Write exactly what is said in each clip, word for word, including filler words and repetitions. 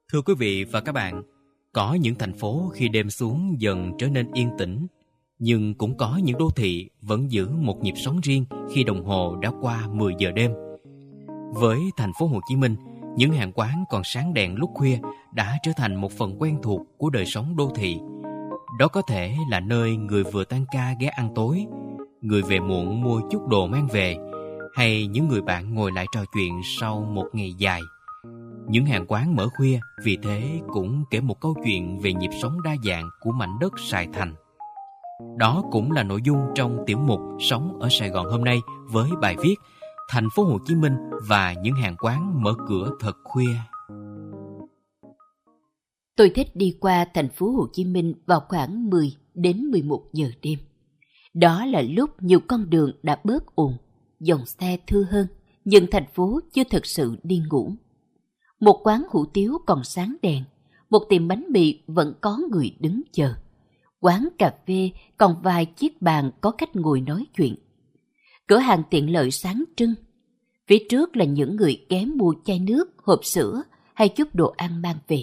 Thưa quý vị và các bạn, có những thành phố khi đêm xuống dần trở nên yên tĩnh, nhưng cũng có những đô thị vẫn giữ một nhịp sống riêng khi đồng hồ đã qua mười giờ đêm. Với thành phố Hồ Chí Minh, những hàng quán còn sáng đèn lúc khuya đã trở thành một phần quen thuộc của đời sống đô thị. Đó có thể là nơi người vừa tan ca ghé ăn tối, người về muộn mua chút đồ mang về, hay những người bạn ngồi lại trò chuyện sau một ngày dài. Những hàng quán mở khuya vì thế cũng kể một câu chuyện về nhịp sống đa dạng của mảnh đất Sài Thành. Đó cũng là nội dung trong tiểu mục Sống ở Sài Gòn hôm nay với bài viết Thành phố Hồ Chí Minh và những hàng quán mở cửa thật khuya. Tôi thích đi qua thành phố Hồ Chí Minh vào khoảng mười đến mười một giờ đêm. Đó là lúc nhiều con đường đã bớt ồn, dòng xe thưa hơn, nhưng thành phố chưa thực sự đi ngủ. Một quán hủ tiếu còn sáng đèn, một tiệm bánh mì vẫn có người đứng chờ. Quán cà phê còn vài chiếc bàn có khách ngồi nói chuyện. Cửa hàng tiện lợi sáng trưng. Phía trước là những người ghé mua chai nước, hộp sữa hay chút đồ ăn mang về.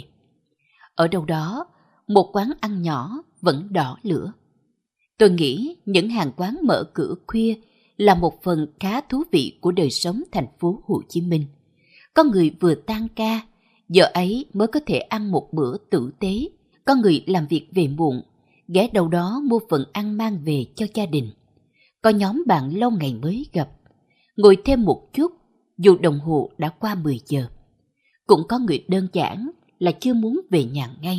Ở đâu đó, một quán ăn nhỏ vẫn đỏ lửa. Tôi nghĩ những hàng quán mở cửa khuya là một phần khá thú vị của đời sống thành phố Hồ Chí Minh. Có người vừa tan ca, giờ ấy mới có thể ăn một bữa tử tế. Có người làm việc về muộn, ghé đâu đó mua phần ăn mang về cho gia đình. Có nhóm bạn lâu ngày mới gặp, ngồi thêm một chút dù đồng hồ đã qua mười giờ. Cũng có người đơn giản là chưa muốn về nhà ngay.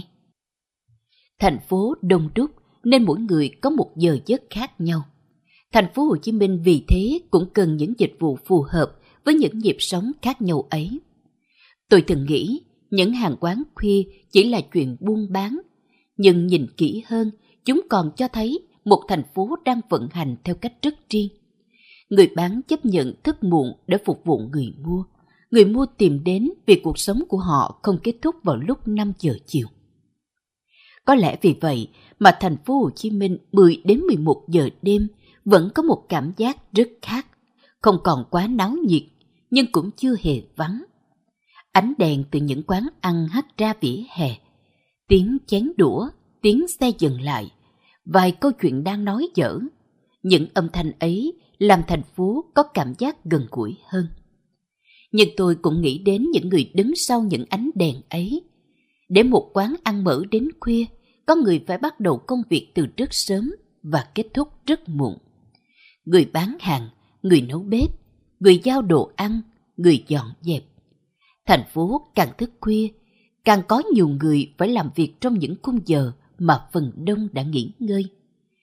Thành phố đông đúc nên mỗi người có một giờ giấc khác nhau. Thành phố Hồ Chí Minh vì thế cũng cần những dịch vụ phù hợp với những nhịp sống khác nhau ấy. Tôi từng nghĩ những hàng quán khuya chỉ là chuyện buôn bán, nhưng nhìn kỹ hơn, chúng còn cho thấy một thành phố đang vận hành theo cách rất riêng. Người bán chấp nhận thức muộn để phục vụ người mua. Người mua tìm đến vì cuộc sống của họ không kết thúc vào lúc năm giờ chiều. Có lẽ vì vậy mà thành phố Hồ Chí Minh mười đến mười một giờ đêm vẫn có một cảm giác rất khác, không còn quá náo nhiệt nhưng cũng chưa hề vắng. Ánh đèn từ những quán ăn hắt ra vỉa hè, tiếng chén đũa, tiếng xe dừng lại, vài câu chuyện đang nói dở. Những âm thanh ấy làm thành phố có cảm giác gần gũi hơn. Nhưng tôi cũng nghĩ đến những người đứng sau những ánh đèn ấy. Để một quán ăn mở đến khuya, có người phải bắt đầu công việc từ rất sớm và kết thúc rất muộn. Người bán hàng, người nấu bếp, người giao đồ ăn, người dọn dẹp. Thành phố càng thức khuya, càng có nhiều người phải làm việc trong những khung giờ mà phần đông đã nghỉ ngơi.